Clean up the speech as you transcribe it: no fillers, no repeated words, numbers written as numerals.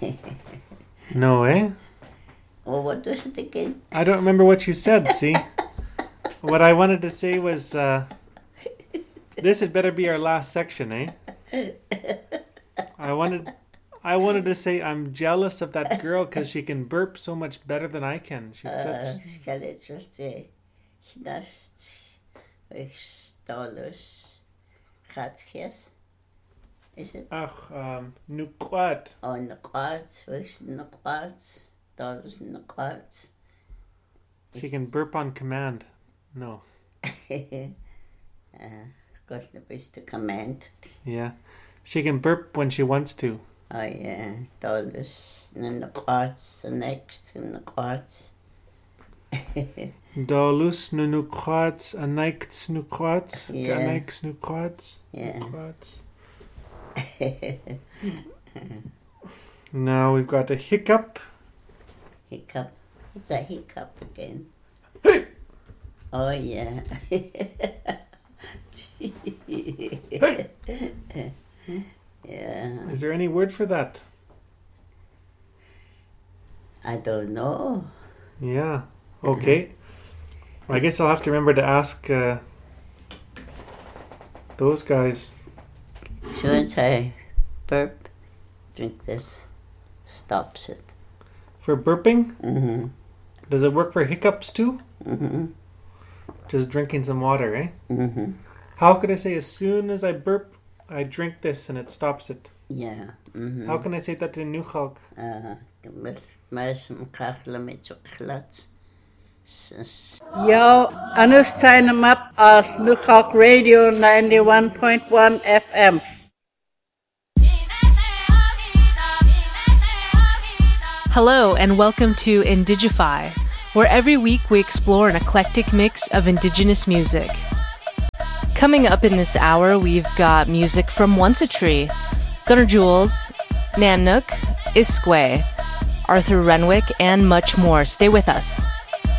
No, eh? Oh, what was it again? I don't remember what you said, see? What I wanted to say was, this had better be our last section, eh? I wanted to say I'm jealous of that girl because she can burp so much better than I can. She's such... Skeletrate. Knast. Stolus. Gatsjes. Is it? Nukwat. Oh, Nukwat. Nukwat. Dolus Nukwat. She can burp on command. No. Got the best to command. Yeah. She can burp when she wants to. Oh, yeah. Dolus Nukwats. The next Nukwats. Dolus nukwats, anaikts nukwats, Yeah. ganaiks nukwats. Yeah. Nukwats. Now we've got a hiccup. Hiccup. What's a hiccup again? Oh, yeah. Yeah. Is there any word for that? I don't know. Yeah. Okay. I guess I'll have to remember to ask those guys. Should I burp? Drink this. Stops it. For burping? Mm-hmm. Does it work for hiccups too? Mm-hmm. Just drinking some water, eh? Mm-hmm. How could I say as soon as I burp, I drink this and it stops it? Yeah. Mm-hmm. How can I say that in Nuchalk? Met meisem kachelen met chocolade. Yo, anu sign them up at Nuchalk Radio 91.1 FM. Hello and welcome to Indigify, where every week we explore an eclectic mix of indigenous music. Coming up in this hour, we've got music from Once a Tree, Gunnar Jules, Nanook, Iskway, Arthur Renwick, and much more. Stay with us.